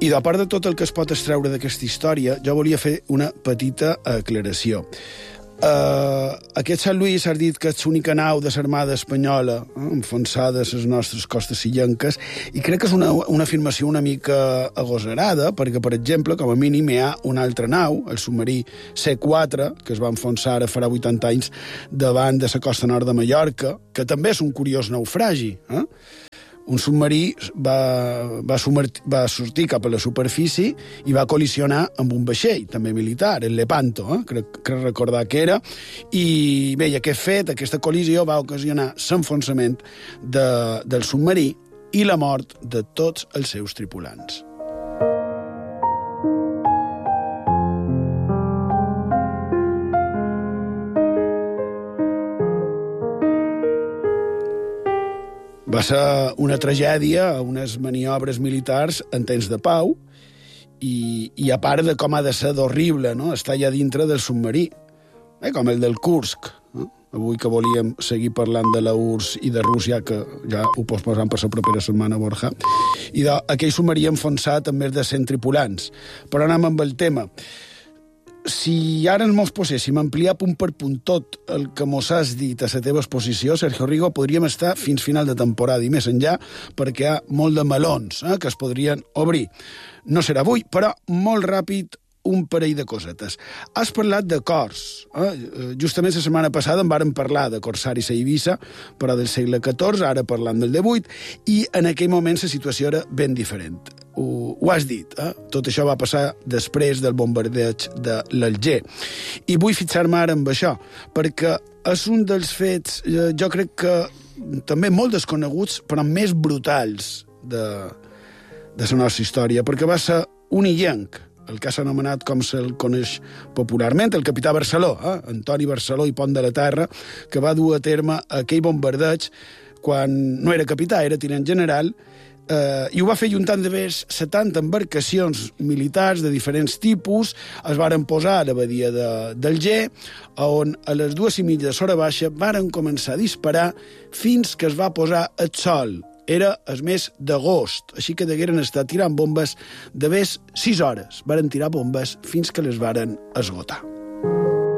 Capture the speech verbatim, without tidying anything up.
I a part de tot el que es pot extreure d'aquesta història, jo volia fer una petita aclaració. Uh, aquest Sant Lluís has dit que és l'única nau de l'armada espanyola eh, enfonsada a les nostres costes illenques, i crec que és una, una afirmació una mica agosarada, perquè, per exemple, com a mínim hi ha una altra nau, el submarí C quatre, que es va enfonsar ara farà vuitanta anys davant de la costa nord de Mallorca, que també és un curiós naufragi. Eh? Un submarí va, va, sumer, va sortir cap a la superfície i va col·lisionar amb un vaixell, també militar, el Lepanto, eh? crec, crec recordar que era, i bé, i aquest fet, aquesta col·lisió va ocasionar l'enfonsament de, del submarí i la mort de tots els seus tripulants. Va ser una tragèdia, unes maniobres militars en temps de pau, i, i a part de com ha de ser d'horrible, no?, estar allà dintre del submarí, eh? com el del Kursk. No? Avui que volíem seguir parlant de la U R S S i de Rússia, que ja ho posposam per la propera setmana, Borja, i d'aquell submarí enfonsat amb més de cent tripulants. Però anem amb el tema. Si ara ens posséssim ampliar punt per punt tot el que mos has dit a la teva exposició, Sergio Rigo, podríem estar fins final de temporada i més enllà, perquè hi ha molt de melons eh, que es podrien obrir. No serà avui, però molt ràpid un parell de cosetes. Has parlat de cors. Eh? Justament la setmana passada en vàrem parlar de corsaris a Eivissa, però del segle catorze, ara parlant del divuit, i en aquell moment la situació era ben diferent. Ho, ho has dit, eh? Tot això va passar després del bombardeig de l'Alger. I vull fixar-me ara amb això, perquè és un dels fets, eh, jo crec que també molt desconeguts, però més brutals de, de la nostra història, perquè va ser un illenc, el que s'ha anomenat com se'l coneix popularment, el capità Barceló, eh? Antoni Barceló i Pont de la Terra, que va dur a terme aquell bombardeig quan no era capità, era tinent general, eh, i ho va fer juntant de més setanta embarcacions militars de diferents tipus. Es varen posar a la badia de, d'Alger, on a les dues i mitja de l'hora baixa varen començar a disparar fins que es va posar el sol. Era el mes d'agost, així que degueren estar tirant bombes de més sis hores. Varen tirar bombes fins que les varen esgotar.